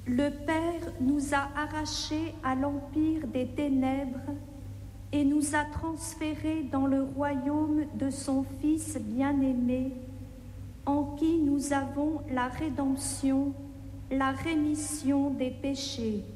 Le Père nous a arrachés à l'empire des ténèbres et nous a transférés dans le royaume de son Fils bien-aimé, en qui nous avons la rédemption, la rémission des péchés.